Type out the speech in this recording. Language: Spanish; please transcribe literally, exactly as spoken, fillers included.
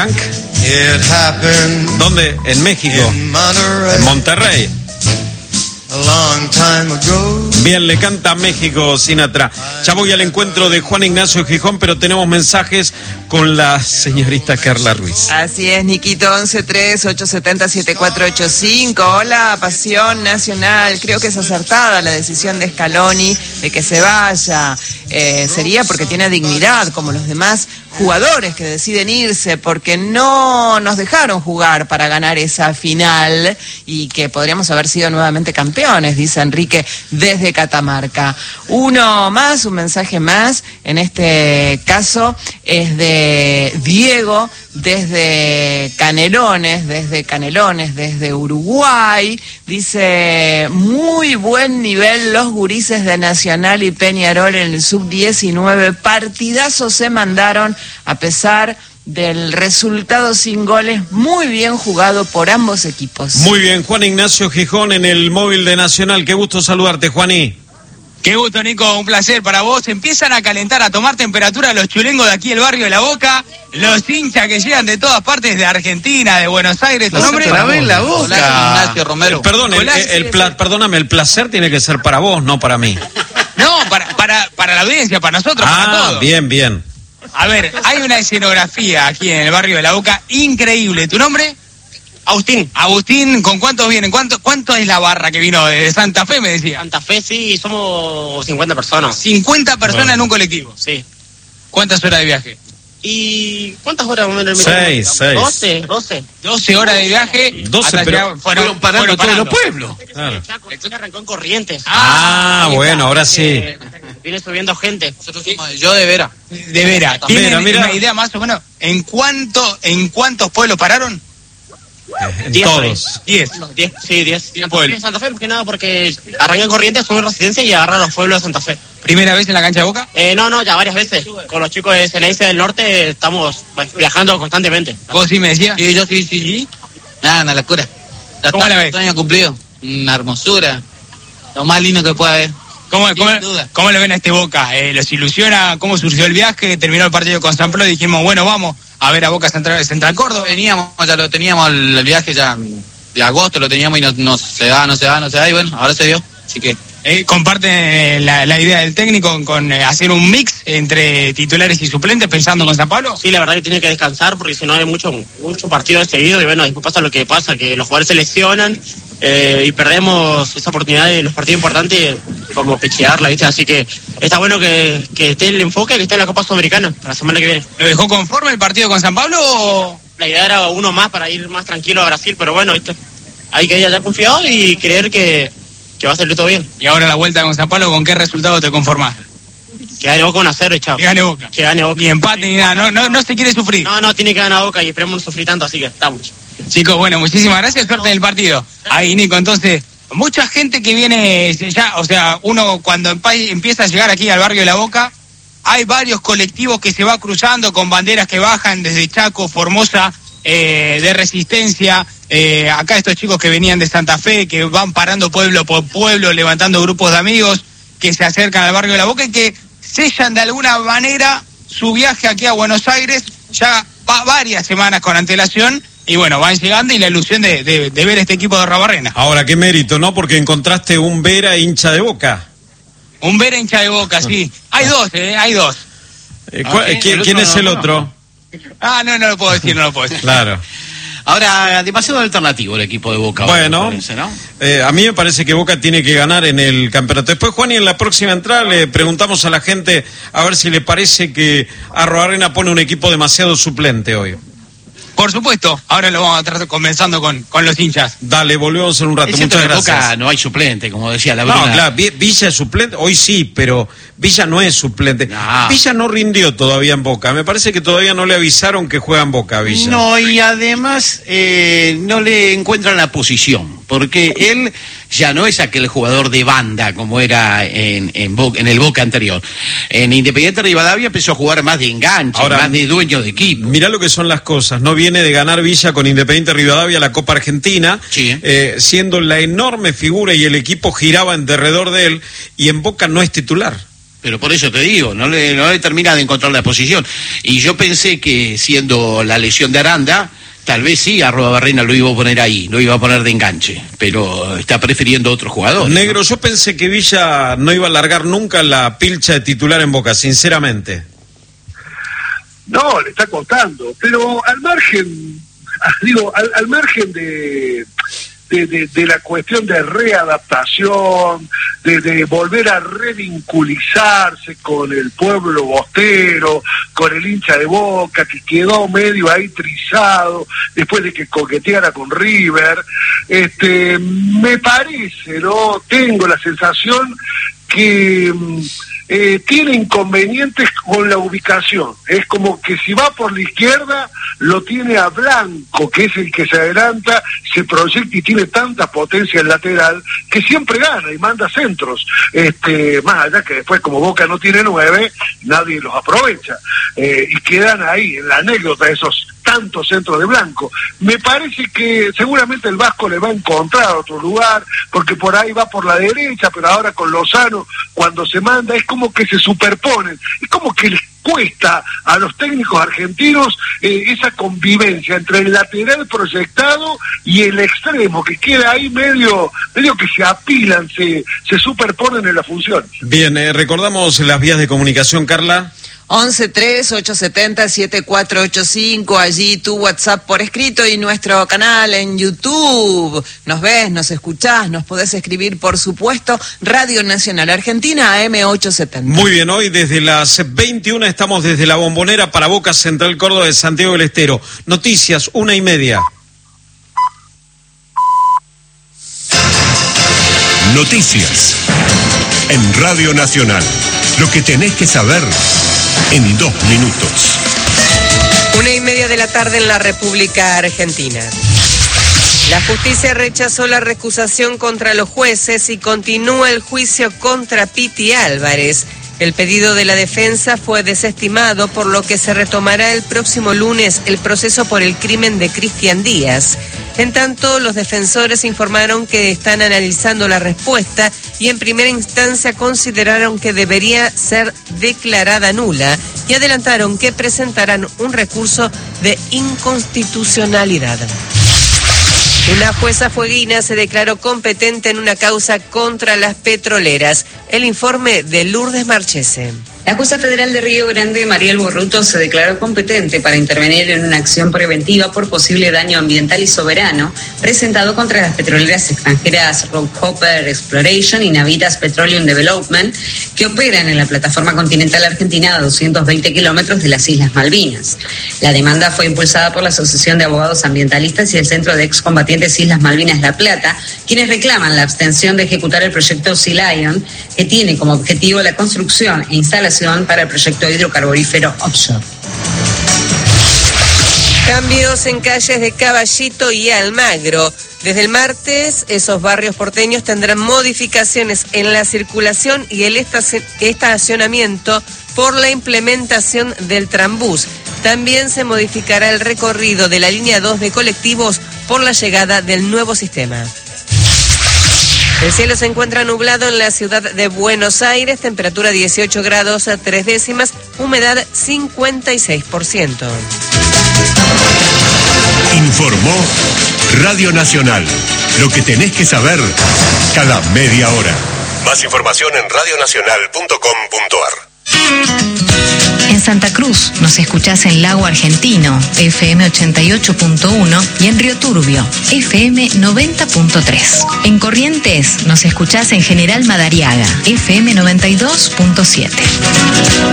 Frank. ¿Dónde? En México. En Monterrey. Bien, le canta México Sinatra. Ya voy al encuentro de Juan Ignacio Gijón, pero tenemos mensajes con la señorita Carla Ruiz. Así es, Niquito, once tres ocho siete cero siete cuatro ocho cinco. Hola, Pasión Nacional. Creo que es acertada la decisión de Scaloni de que se vaya. Eh, sería porque tiene dignidad, como los demás jugadores que deciden irse, porque no nos dejaron jugar para ganar esa final y que podríamos haber sido nuevamente campeones, dice Enrique desde Catamarca. Uno más, un mensaje más, en este caso es de Diego desde Canelones, desde Canelones, desde Uruguay. Dice, muy buen nivel los gurises de Nacional y Peñarol en el sub diecinueve, partidazos se mandaron a pesar del resultado sin goles, muy bien jugado por ambos equipos. Muy bien, Juan Ignacio Gijón en el móvil de Nacional, qué gusto saludarte, Juaní. Qué gusto, Nico, un placer para vos. Empiezan a calentar, a tomar temperatura los chulengos de aquí, el barrio de La Boca, los hinchas que llegan de todas partes de Argentina, de Buenos Aires. ¿Tu nombre? Para ver La Boca. Hola, Ignacio Romero. Eh, perdón, el, el, el pla, perdóname, el placer tiene que ser para vos, no para mí. No, para, para, para la audiencia, para nosotros, ah, para todos. bien, bien. A ver, hay una escenografía aquí en el barrio de La Boca increíble. ¿Tu nombre? Agustín. Agustín, ¿con cuántos vienen? ¿Cuánto, cuánto es la barra que vino de Santa Fe, me decía? Santa Fe, sí, somos cincuenta personas. cincuenta personas bueno. en un colectivo. Sí. ¿Cuántas horas de viaje? ¿Y cuántas horas más o menos? Seis, seis. doce, doce. doce horas de viaje. doce, pero fueron, fueron parando fueron todos los pueblos. Claro. Chaco, el Chaco arrancó en Corrientes. Ah, ahí bueno, está, ahora sí. eh, Viene subiendo gente. Nosotros somos de yo de Vera. De Vera. Vera, ¿Tienen mira. una idea más o menos en cuánto, en cuántos pueblos pararon? En Diez, todos. Diez. diez, sí, diez. Diez pueblos. Santa Fe, más que nada, porque arranca en Corrientes, sube Resistencia y agarra los pueblos de Santa Fe. ¿Primera vez en la cancha de Boca? Eh, no, no, ya varias veces. Con los chicos de Ceneice del Norte estamos viajando constantemente. ¿Vos sí me decías? Sí, yo sí, sí, sí. Nada, una locura. Ya ¿Cómo está, la ves? dos años cumplido. Una hermosura. Lo más lindo que puede haber. ¿Cómo, Sin cómo, duda. ¿Cómo lo ven a este Boca? Eh, ¿Los ilusiona cómo surgió el viaje? Terminó el partido con San Pablo y dijimos, bueno, vamos a ver a Boca Central, Central Córdoba. Veníamos, ya lo teníamos el, el viaje ya de agosto, lo teníamos y no, no se da, no se da, no se da, y bueno, ahora se dio. Así que... Eh, ¿Comparte la, la idea del técnico con, con eh, hacer un mix entre titulares y suplentes pensando con San Pablo? Sí, la verdad que tiene que descansar porque si no hay mucho, mucho partido seguido y bueno, después pasa lo que pasa, que los jugadores se lesionan eh, y perdemos esa oportunidad de los partidos importantes como pechearla, ¿viste? Así que está bueno que, que esté el enfoque, que esté en la Copa Sudamericana para la semana que viene. ¿Lo dejó conforme el partido con San Pablo o...? La idea era uno más para ir más tranquilo a Brasil, pero bueno, ¿viste? Hay que ir allá confiado y creer que, que va a salir todo bien. Y ahora la vuelta con San Pablo, ¿con qué resultado te conformás? Que gane Boca un a cero y chao. Que gane Boca. Que gane Boca. Ni empate ni nada, no, no, no se quiere sufrir. No, no, tiene que ganar Boca y esperemos no sufrir tanto, así que estamos. Chicos, bueno, muchísimas gracias, suerte en el partido. Ahí, Nico, entonces, mucha gente que viene ya, o sea, uno cuando empieza a llegar aquí al barrio de La Boca, hay varios colectivos que se va cruzando con banderas que bajan desde Chaco, Formosa, eh, de Resistencia, eh, acá estos chicos que venían de Santa Fe, que van parando pueblo por pueblo, levantando grupos de amigos, que se acercan al barrio de La Boca y que sellan de alguna manera su viaje aquí a Buenos Aires, ya va varias semanas con antelación, y bueno, van llegando y la ilusión de, de, de ver este equipo de Arruabarrena. Ahora, qué mérito, ¿no? Porque encontraste un Vera hincha de Boca. Un Vera hincha de Boca, sí. Hay dos, ¿eh? Hay dos. Eh, ¿cuál- Ah, ¿quién, el quién otro es no el lo otro? Ah, no, no lo puedo decir, no lo puedo decir. Claro. Ahora, demasiado alternativo el equipo de Boca. ahora, Bueno, me parece, ¿no? eh, a mí me parece que Boca tiene que ganar en el campeonato. Después, Juan, y en la próxima entrada le preguntamos a la gente a ver si le parece que Arruabarrena pone un equipo demasiado suplente hoy. Por supuesto, ahora lo vamos a estar comenzando con, con los hinchas. Dale, volvemos en un rato. Es cierto Muchas que en Boca gracias. no hay suplente, como decía la No, Bruna. claro, Vi- Villa es suplente, hoy sí, pero Villa no es suplente. No. Villa no rindió todavía en Boca. Me parece que todavía no le avisaron que juega en Boca a Villa. No, y además eh, no le encuentran la posición, porque él ya no es aquel jugador de banda como era en, en, Boca, en el Boca anterior. En Independiente Rivadavia empezó a jugar más de enganche, Ahora, más de dueño de equipo. Mirá lo que son las cosas. No viene de ganar Villa con Independiente Rivadavia la Copa Argentina, Sí. eh, siendo la enorme figura y el equipo giraba en derredor de él, y en Boca no es titular. Pero por eso te digo, no le, no le termina de encontrar la posición. Y yo pensé que siendo la lesión de Aranda, tal vez sí Arruabarrena lo iba a poner ahí, lo iba a poner de enganche, pero está prefiriendo otro jugador. Negro, ¿no? Yo pensé que Villa no iba a largar nunca la pilcha de titular en Boca, sinceramente. No, le está costando, pero al margen, digo, al, al margen de... De, de, de la cuestión de readaptación, de, de volver a revinculizarse con el pueblo bostero, con el hincha de Boca, que quedó medio ahí trizado después de que coqueteara con River. Este, me parece, ¿no? Tengo la sensación que eh, tiene inconvenientes con la ubicación. Es como que si va por la izquierda, lo tiene a Blanco, que es el que se adelanta, se proyecta y tiene tanta potencia en lateral, que siempre gana y manda centros. Este, más allá que después, como Boca no tiene nueve, nadie los aprovecha. Eh, y quedan ahí, en la anécdota de esos tantos centros de Blanco. Me parece que seguramente el Vasco le va a encontrar otro lugar, porque por ahí va por la derecha, pero ahora con Lozano, cuando se manda, es como que se superponen, es como que les cuesta a los técnicos argentinos eh, esa convivencia entre el lateral proyectado y el extremo, que queda ahí medio medio que se apilan, se, se superponen en la función. Bien, eh, recordamos las vías de comunicación, Carla. once tres ocho siete cero siete cuatro ocho cinco, allí tu WhatsApp por escrito y nuestro canal en YouTube. Nos ves, nos escuchás, nos podés escribir, por supuesto, Radio Nacional Argentina, A M ochocientos setenta. Muy bien, hoy desde las veintiuna estamos desde la Bombonera para Boca Central Córdoba de Santiago del Estero. Noticias, una y media. Noticias en Radio Nacional. Lo que tenés que saber en dos minutos. Una y media de la tarde en la República Argentina. La justicia rechazó la recusación contra los jueces y continúa el juicio contra Piti Álvarez. El pedido de la defensa fue desestimado, por lo que se retomará el próximo lunes el proceso por el crimen de Cristian Díaz. En tanto, los defensores informaron que están analizando la respuesta y en primera instancia consideraron que debería ser declarada nula y adelantaron que presentarán un recurso de inconstitucionalidad. Una jueza fueguina se declaró competente en una causa contra las petroleras. El informe de Lourdes Marchese. La jueza federal de Río Grande, Mariel Borruto, se declaró competente para intervenir en una acción preventiva por posible daño ambiental y soberano presentado contra las petroleras extranjeras Rockhopper Exploration y Navitas Petroleum Development, que operan en la plataforma continental argentina a doscientos veinte kilómetros de las Islas Malvinas. La demanda fue impulsada por la Asociación de Abogados Ambientalistas y el Centro de Excombatientes Islas Malvinas La Plata, quienes reclaman la abstención de ejecutar el proyecto Sea Lion, que tiene como objetivo la construcción e instalación para el proyecto hidrocarburífero offshore. Cambios en calles de Caballito y Almagro. Desde el martes, esos barrios porteños tendrán modificaciones en la circulación y el estacionamiento por la implementación del Trambús. También se modificará el recorrido de la línea dos de colectivos por la llegada del nuevo sistema. El cielo se encuentra nublado en la ciudad de Buenos Aires, temperatura dieciocho grados a tres décimas, humedad cincuenta y seis por ciento. Informó Radio Nacional. Lo que tenés que saber cada media hora. Más información en radio nacional punto com punto ar. En Santa Cruz nos escuchás en Lago Argentino, F M ochenta y ocho punto uno, y en Río Turbio, F M noventa punto tres. En Corrientes nos escuchás en General Madariaga, F M noventa y dos punto siete.